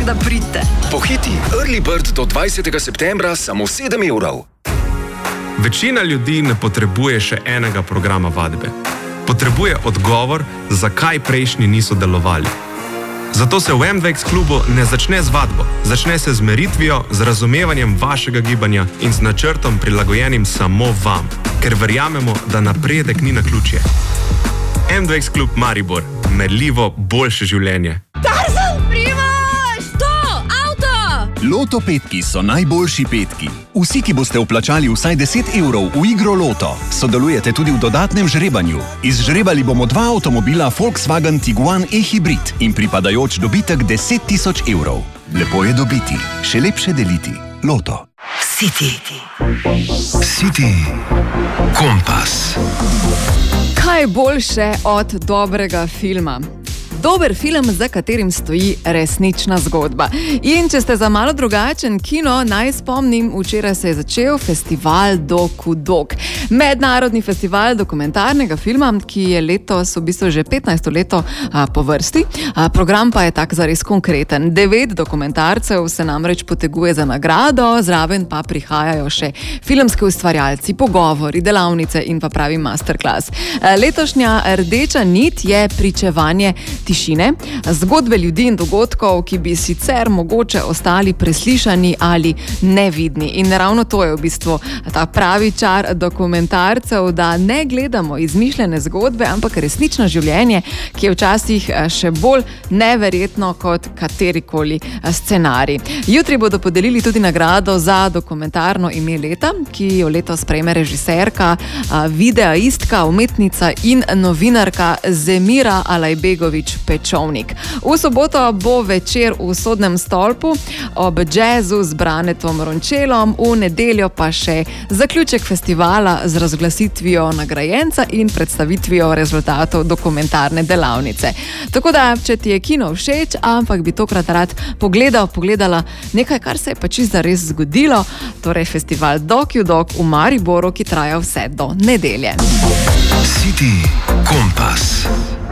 da pridete. Pohiti, Early Bird do 20. septembra samo 7 evrov. Večina ljudi ne potrebuje še enega programa vadbe. Potrebuje odgovor, zakaj prejšnji niso delovali. Zato se v MVX klubu ne začne z vadbo, začne se z meritvijo, z razumevanjem vašega gibanja in z načrtom prilagojenim samo vam, ker verjamemo, da napredek ni naključje. MVX klub Maribor, merljivo boljše življenje. Tarzan, Primož, to, avto! Loto petki so najboljši petki. Vsi, ki boste vplačali vsaj 10 evrov v igro Loto, sodelujete tudi v dodatnem žrebanju. Izžrebali bomo 2 avtomobila Volkswagen Tiguan e-hybrid in pripadajoč dobitek 10 000 evrov. Lepo je dobiti, še lepše deliti. Loto. City Kompas. Kaj je boljše od dobrega filma? Dober film, za katerim stoji resnična zgodba. In če ste za malo drugačen kino, naj spomnim, včeraj se je začel festival Doku-Dok. Mednarodni festival dokumentarnega filma, ki je letos v bistvu že 15. leto po vrsti. Program pa je tak zares konkreten. 9 dokumentarcev se namreč poteguje za nagrado, zraven pa prihajajo še filmski ustvarjalci, pogovori, delavnice in pa pravi masterclass. Letošnja rdeča nit je pričevanje tišine, zgodbe ljudi in dogodkov, ki bi sicer mogoče ostali preslišani ali nevidni. In ravno to je v bistvu ta pravi čar dokumentarcev, da ne gledamo izmišljene zgodbe, ampak resnično življenje, ki je včasih še bolj neverjetno kot katerikoli scenarij. Jutri bodo podelili tudi nagrado za dokumentarno ime leta, ki jo letos prejme režiserka, videoistka, umetnica in novinarka Zemira Alajbegović Pečovnik. V soboto bo večer v Sodnem stolpu ob džezu z Branetom Rončelom, v nedeljo pa še zaključek festivala z razglasitvijo nagrajenca in predstavitvijo rezultatov dokumentarne delavnice. Tako da, če ti je kino všeč, ampak bi tokrat rad pogledala nekaj, kar se je pa čisto res zgodilo, torej festival Doku-Dok v Mariboru, ki traja vse do nedelje. City Kompas.